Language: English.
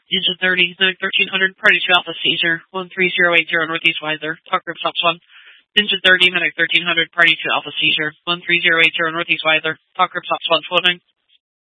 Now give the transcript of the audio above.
Engine 30, Medic 1300, party to Alpha Caesar, 13080 Northeast Weiser, talk group stops 1. Engine 30, Medic 1300, party to Alpha Caesar, 13080 Northeast Weiser, talk group stops 1 floating.